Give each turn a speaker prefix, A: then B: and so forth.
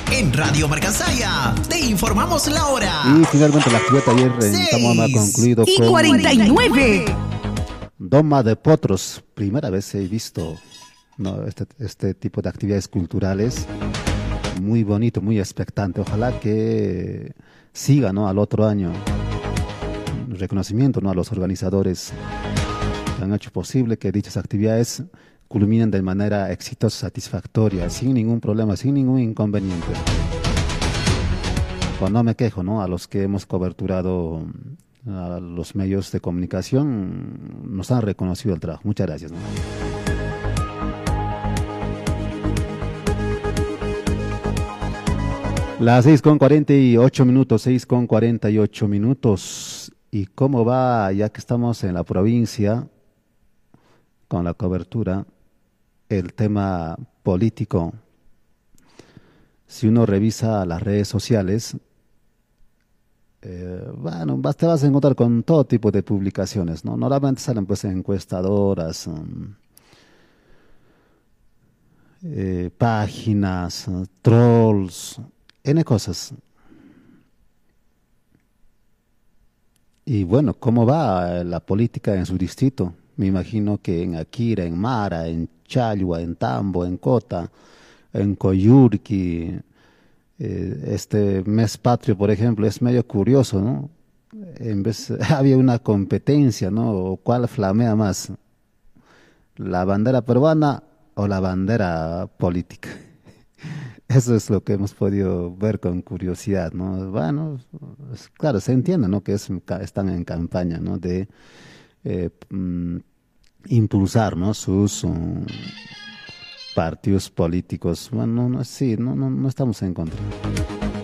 A: En Radio Marcasaya te informamos la hora.
B: Y finalmente la actividad ayer en Tamoma ha concluido con
C: 49.
B: Doma de Potros. Primera vez he visto, ¿no?, este tipo de actividades culturales. Muy bonito, muy expectante. Ojalá que siga, ¿no?, al otro año. Reconocimiento, ¿no?, a los organizadores que han hecho posible que dichas actividades culminen de manera exitosa, satisfactoria, sin ningún problema, sin ningún inconveniente. Pues no me quejo, ¿no?, a los que hemos coberturado, a los medios de comunicación, nos han reconocido el trabajo. Muchas gracias, ¿no? Las 6:48 minutos, 6:48 minutos. ¿Y cómo va, ya que estamos en la provincia, con la cobertura, el tema político? Si uno revisa las redes sociales, bueno, te vas a encontrar con todo tipo de publicaciones, ¿no? Normalmente salen pues encuestadoras, páginas, trolls, N cosas. Y bueno, ¿cómo va la política en su distrito? Me imagino que en Akira, en Mara, en Chalhua, en Tambo, en Cota, en Coyurqui, este mes patrio, por ejemplo, es medio curioso, ¿no? En vez, había una competencia, ¿no? ¿Cuál flamea más? ¿La bandera peruana o la bandera política? Eso es lo que hemos podido ver con curiosidad, ¿no? Bueno, claro, se entiende, ¿no?, que están en campaña, ¿no?, de impulsar, ¿no?, sus partidos políticos. Bueno, sí, no estamos en contra.